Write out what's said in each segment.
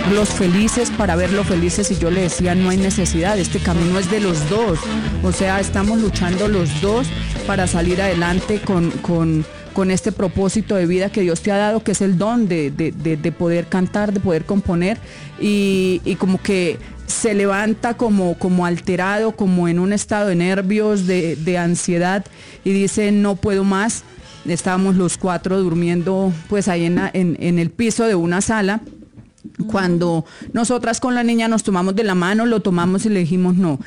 verlos felices para verlos felices, y yo le decía, no hay necesidad, este camino es de los dos, o sea, estamos luchando los dos para salir adelante con este propósito de vida que Dios te ha dado, que es el don de poder cantar, de poder componer, y como que se levanta como alterado, como en un estado de nervios, de ansiedad, y dice, no puedo más. Estábamos los 4 durmiendo pues ahí en el piso de una sala, cuando nosotras con la niña nos tomamos de la mano, lo tomamos y le dijimos, no,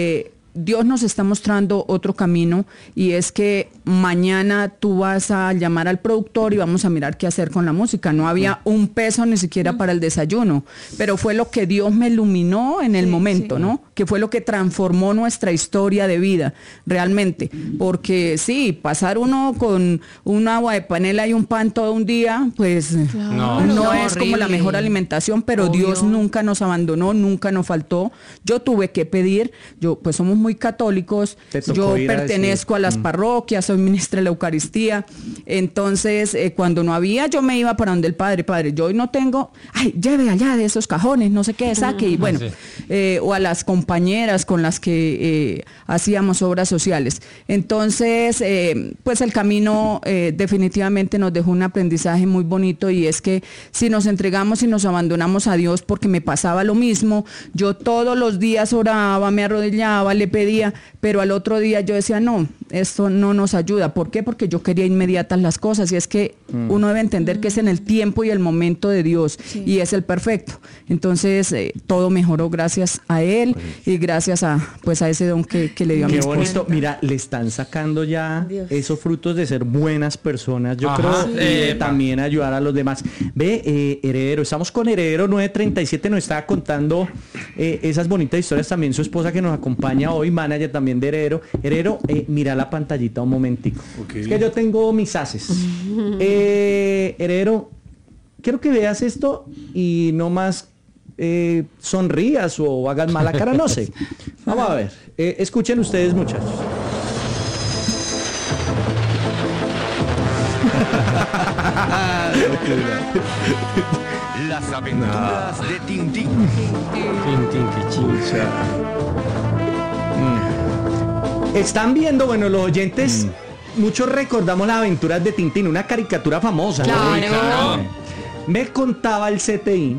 Dios nos está mostrando otro camino, y es que mañana tú vas a llamar al productor y vamos a mirar qué hacer con la música. No había un peso ni siquiera para el desayuno, pero fue lo que Dios me iluminó en el momento, sí. ¿No? Que fue lo que transformó nuestra historia de vida, realmente. Porque sí, pasar uno con un agua de panela y un pan todo un día, pues no es como la mejor alimentación, pero obvio. Dios nunca nos abandonó, nunca nos faltó. Yo tuve que pedir, pues somos muy católicos, yo pertenezco a las parroquias, soy ministra de la Eucaristía, entonces cuando no había, yo me iba para donde el padre, yo hoy no tengo, lleve allá de esos cajones, no sé qué, saque, y bueno, o a las compañeras con las que hacíamos obras sociales. Entonces, pues el camino definitivamente nos dejó un aprendizaje muy bonito, y es que si nos entregamos y nos abandonamos a Dios, porque me pasaba lo mismo, yo todos los días oraba, me arrodillaba, le pedía, pero al otro día yo decía, no, esto no nos ayuda. ¿Por qué? Porque yo quería inmediatas las cosas, y es que uno debe entender que es en el tiempo y el momento de Dios, y es el perfecto. Entonces, todo mejoró gracias a Él y gracias a ese don que le dio a mi esposo. Qué bonito. Mira, le están sacando ya esos frutos de ser buenas personas. Yo creo también ayudar a los demás. Ve, Heredero, estamos con Heredero 937, nos estaba contando esas bonitas historias, también su esposa que nos acompaña hoy, manager también de Heredero. Heredero, mira la pantallita un momentico. Es que yo tengo mis haces. Heredero, quiero que veas esto y no más sonrías o hagas mala cara, no sé. Vamos a ver. Escuchen ustedes, muchachos. Las aventuras de Tintín. Tintín, qué chincha. Están viendo, bueno, los oyentes, muchos recordamos las aventuras de Tintín, una caricatura famosa. Claro. ¿No? Me contaba el CTI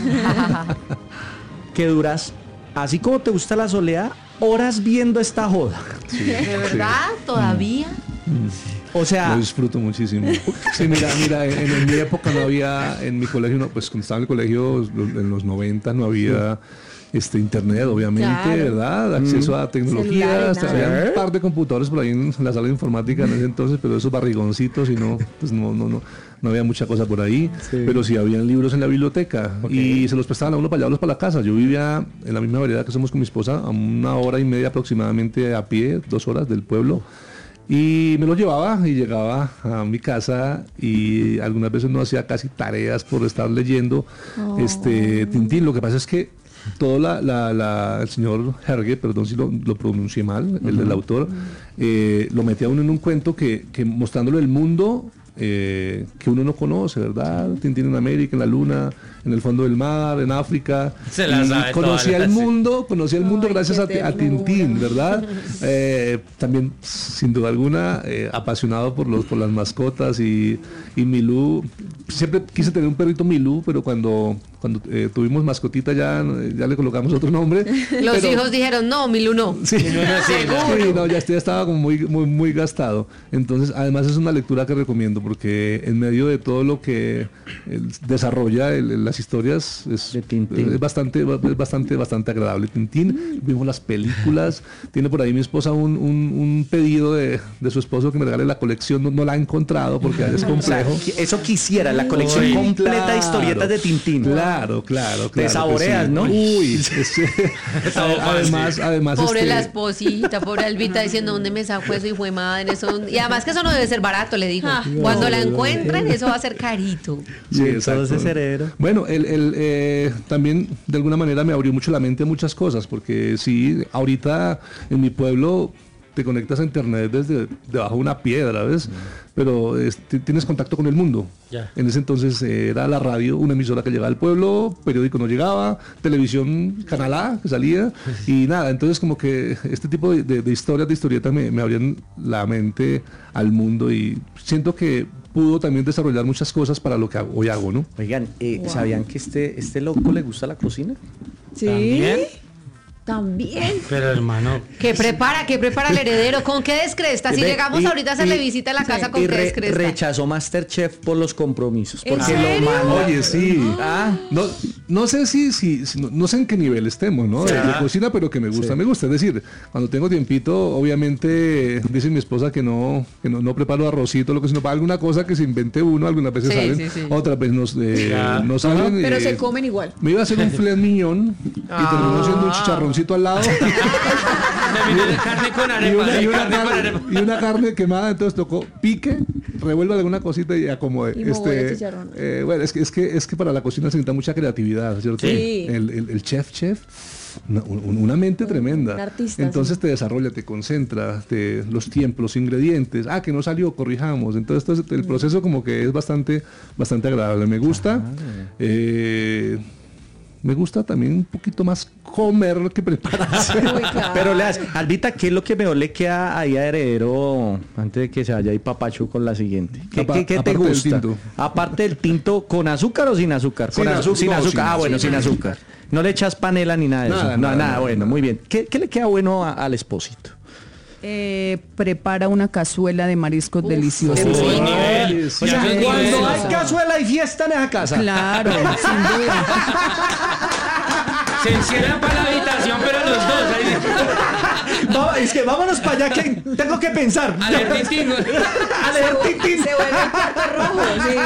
que duras, así como te gusta la soledad, horas viendo esta joda. Sí, ¿de verdad? ¿Todavía? O sea, lo disfruto muchísimo. Sí, mira, en mi época no había, en mi colegio, no, pues cuando estaba en el colegio, en los 90 no había internet, obviamente, claro. ¿Verdad? Acceso a tecnologías, había un par de computadores por ahí en la sala de informática en ese entonces, pero esos barrigoncitos y no había mucha cosa por ahí, pero sí habían libros en la biblioteca y se los prestaban a uno para llevarlos para la casa. Yo vivía en la misma vereda que somos con mi esposa, a 1 hora y media aproximadamente a pie, 2 horas del pueblo. Y me lo llevaba y llegaba a mi casa y algunas veces no hacía casi tareas por estar leyendo Tintín. Lo que pasa es que todo el señor Hergé, perdón si lo pronuncié mal, el del autor, lo metía uno en un cuento que mostrándole el mundo que uno no conoce, ¿verdad? Tintín en América, en la luna, en el fondo del mar, en África. Se la sabe. Conocía el mundo gracias a Tintín, ¿verdad? También, sin duda alguna, apasionado por las mascotas y Milú. Siempre quise tener un perrito Milú, pero cuando tuvimos mascotita ya le colocamos otro nombre. Los hijos dijeron, no, Milú no. Sí, ya estaba como muy gastado. Entonces, además es una lectura que recomiendo porque en medio de todo lo que desarrolla las historias es bastante agradable. Tintín, vimos las películas, tiene por ahí mi esposa un pedido de su esposo que me regale la colección, no la ha encontrado porque es complejo. O sea, eso quisiera, la colección completa de historietas de Tintín. Claro. Te saboreas, ¿no? Uy, además pobre la esposita, pobre Albita diciendo, ¿dónde me sacó eso, hijo de madre? Y además que eso no debe ser barato, le digo. Cuando la encuentren, eso va a ser carito. Sí, entonces, Heredero. Bueno, también de alguna manera me abrió mucho la mente a muchas cosas, porque sí, ahorita en mi pueblo te conectas a internet desde debajo de una piedra, ¿ves? Pero tienes contacto con el mundo. En ese entonces era la radio, una emisora que llegaba al pueblo, periódico no llegaba, televisión Canal A que salía y nada. Entonces como que este tipo de historias, de historietas me abrían la mente al mundo y siento que pudo también desarrollar muchas cosas para lo que hoy hago, ¿no? Oigan, ¿sabían que este loco le gusta la cocina? Sí. También. Pero hermano. ¿Qué prepara el heredero? ¿Con qué descresta? Si llegamos ahorita a hacerle visita a la casa, ¿con qué descresta? Rechazó MasterChef por los compromisos. ¿En porque serio? lo mandó. Oye, sí. No sé no sé en qué nivel estemos, ¿no? De cocina, pero que me gusta. Es decir, cuando tengo tiempito, obviamente dice mi esposa que no preparo arrocito, lo que sino para alguna cosa que se invente uno, algunas veces salen, otras veces no salen. Pero se comen igual. Me iba a hacer un filet mignon y terminó siendo un chicharroncito al lado. Carne con arepa. Y una carne quemada, entonces tocó pique, revuelva alguna cosita y acomode. Bueno, es que para la cocina se necesita mucha creatividad, ¿cierto? Sí. El chef, una mente tremenda. Un artista, entonces te desarrolla, te concentra, los tiempos, los ingredientes. Que no salió, corrijamos. Entonces el proceso como que es bastante agradable. Me gusta. Me gusta también un poquito más comer que preparar. Claro. Pero Albita, ¿qué es lo que mejor le queda ahí a Heredero antes de que se vaya ahí Papacho con la siguiente? ¿Qué te gusta? Aparte del tinto, ¿con azúcar o sin azúcar? Sin azúcar. Bueno, sin azúcar. No le echas panela ni nada de eso. Nada. Bueno, muy bien. ¿Qué le queda bueno al esposito? Prepara una cazuela de mariscos deliciosos. Cuando hay cazuela y fiesta en esa casa. Claro, sin duda. Se encierran para la habitación, pero los dos ahí. Es que vámonos para allá que tengo que pensar. A leer tintín. Se vuelve el plato rojo.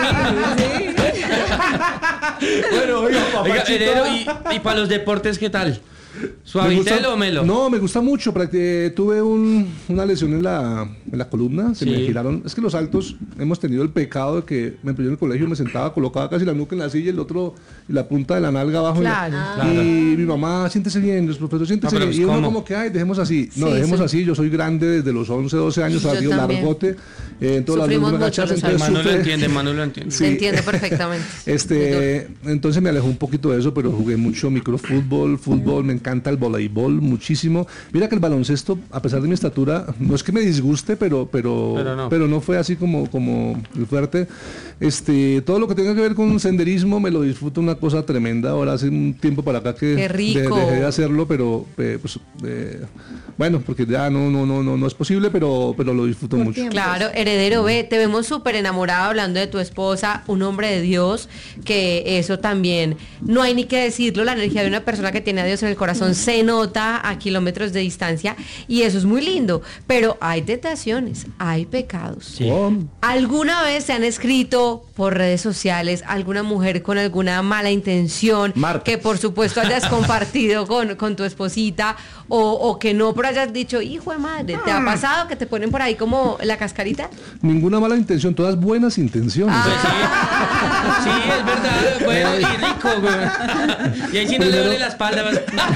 Sí. Bueno, oiga, Heredero, y para los deportes, ¿qué tal? ¿Suavitel o melo? No, me gusta mucho. Tuve una lesión en la columna. Se me giraron. Es que los altos hemos tenido el pecado de que me en el colegio, me sentaba, colocaba casi la nuca en la silla y el otro, y la punta de la nalga abajo. Y mi mamá, siéntese bien, los profesores, siéntese bien. Y uno como que, dejemos así. No, dejemos así. Yo soy grande desde los 11, 12 años, ha sido largote. Sufrimos mucho. Manu lo entiende. Se entiende perfectamente. Entonces me alejó un poquito de eso, pero jugué mucho microfútbol, fútbol, me encanta el voleibol muchísimo. Mira que el baloncesto, a pesar de mi estatura, no es que me disguste, pero no fue así como fuerte. Todo lo que tenga que ver con senderismo me lo disfruto, una cosa tremenda. Ahora hace un tiempo para acá que dejé de hacerlo, pero bueno, porque ya no es posible, pero lo disfruto mucho. Claro, Heredero, te vemos súper enamorado hablando de tu esposa, un hombre de Dios, que eso también, no hay ni que decirlo, la energía de una persona que tiene a Dios en el corazón se nota a kilómetros de distancia y eso es muy lindo, pero hay tentaciones, hay pecados. Sí. ¿Alguna vez se han escrito por redes sociales alguna mujer con alguna mala intención que por supuesto hayas compartido con tu esposita o que no, pero hayas dicho, hijo de madre, ¿te ha pasado que te ponen por ahí como la cascarita? Ninguna mala intención, todas buenas intenciones. Sí, es verdad, bueno y rico, güey. Y ahí sí no le duele la espalda.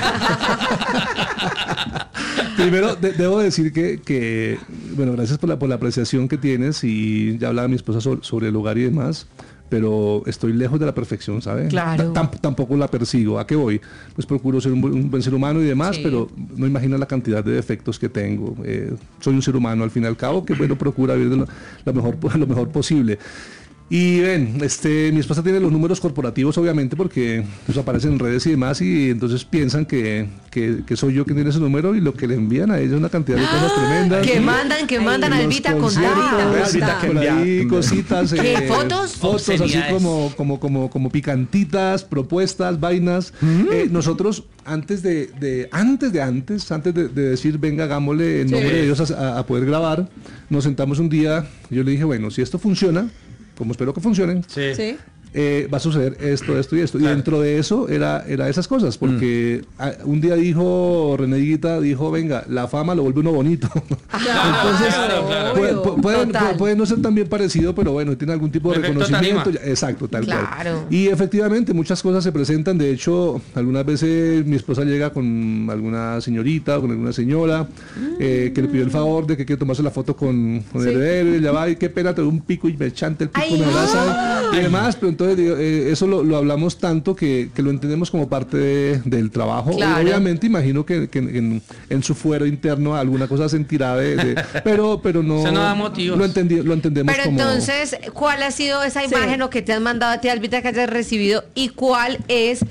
Primero, debo decir que bueno, gracias por la apreciación que tienes, y ya hablaba mi esposa sobre el hogar y demás, pero estoy lejos de la perfección, ¿sabes? Claro. Tampoco la persigo. ¿A qué voy? Pues procuro ser un buen ser humano y demás, pero no imagino la cantidad de defectos que tengo. Soy un ser humano, al fin y al cabo, que bueno, procura vivir de lo mejor posible. Y ven, mi esposa tiene los números corporativos, obviamente, porque eso aparece en redes y demás, y entonces piensan que soy yo quien tiene ese número, y lo que le envían a ella es una cantidad de cosas tremendas. Que mandan Albita con cositas. ¿Qué? ¿Fotos? Fotos así como picantitas, propuestas, vainas. Nosotros, antes de decir, venga, hagámosle en nombre de Dios a poder grabar, nos sentamos un día, yo le dije, bueno, si esto funciona, como espero que funcionen, va a suceder esto y esto. Claro. Y dentro de eso era esas cosas, porque un día René Higuita dijo, venga, la fama lo vuelve uno bonito. Entonces, puede no ser tan bien parecido, pero bueno, tiene algún tipo de reconocimiento. Exacto, tal cual. Y efectivamente, muchas cosas se presentan. De hecho, algunas veces mi esposa llega con alguna señorita o con alguna señora que le pidió el favor de que quiere tomarse la foto con Heredero, y ella va, y qué pena, te doy un pico y me chanta el pico, me abraza y demás, pero entonces eso lo hablamos tanto que lo entendemos como parte del trabajo. Claro. Obviamente imagino que en su fuero interno alguna cosa sentirá pero no, eso no da motivos. Lo entendemos. Pero como... entonces, ¿cuál ha sido esa imagen o que te han mandado a ti, Albita, que hayas recibido, y cuál es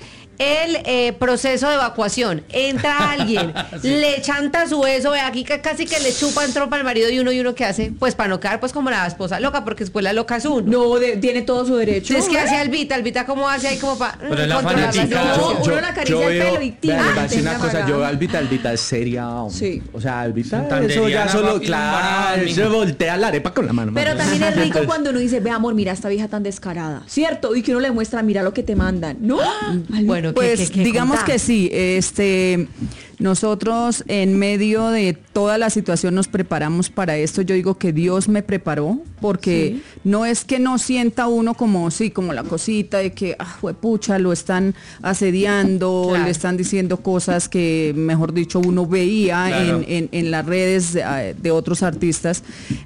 el proceso de evacuación? Entra alguien, le chanta su beso, ve aquí que casi que le chupa en trompa al marido y uno ¿qué hace? Pues para no quedar pues como la esposa loca, porque después la loca es uno. No, tiene todo su derecho. Es que hace Albita cómo hace ahí como para controlar la situación. Uno la acaricia el pelo y tira. Una cosa, Albita es seria. Sí. O sea, Albita, eso ya solo, claro, se voltea la arepa con la mano. Pero también es rico cuando uno dice, ve amor, mira esta vieja tan descarada, ¿cierto? Y que uno le muestra, mira lo que te mandan. No, bueno, pues digamos contar? Que sí, nosotros en medio de toda la situación nos preparamos para esto. Yo digo que Dios me preparó, porque no es que no sienta uno como la cosita de que, pucha, lo están asediando, claro, le están diciendo cosas que, mejor dicho, uno veía, claro, en las redes de otros artistas,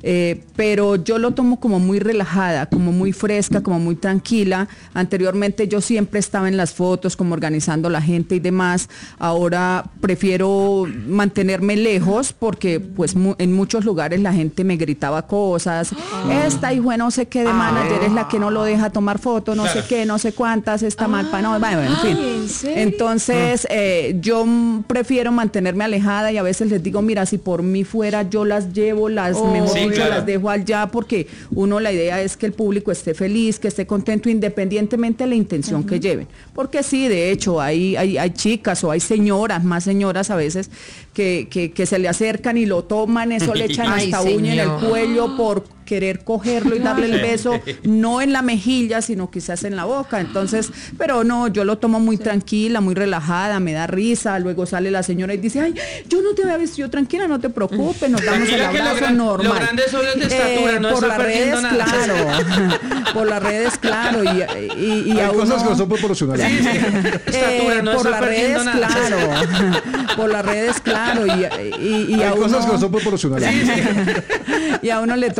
pero yo lo tomo como muy relajada, como muy fresca, como muy tranquila. Anteriormente yo siempre estaba en las fotos, como organizando la gente y demás. Ahora prefiero mantenerme lejos, porque pues en muchos lugares la gente me gritaba cosas. Esta hijo no sé qué de manager es la que no lo deja tomar fotos, no sé qué, no sé cuántas, está mal para no, bueno, en fin. Entonces yo prefiero mantenerme alejada, y a veces les digo, mira, si por mí fuera yo las llevo, las dejo allá, porque la idea es que el público esté feliz, que esté contento, independientemente de la intención que lleven. Porque sí, de hecho, hay chicas o hay más señoras a veces que se le acercan y lo toman, eso le echan hasta uña en el cuello por querer cogerlo y darle el beso, no en la mejilla, sino quizás en la boca. Entonces, pero no, yo lo tomo muy tranquila, muy relajada, me da risa. Luego sale la señora y dice, ay, yo no te había visto, yo tranquila, no te preocupes, nos damos el abrazo normal. Lo grande son los de estatura, no por las redes, nada. Claro, por las redes, claro, y hay cosas que no son proporcionales. Estatura, no por está las redes, nada. Claro, por las redes, claro, y hay cosas que no son proporcionales. Y a uno le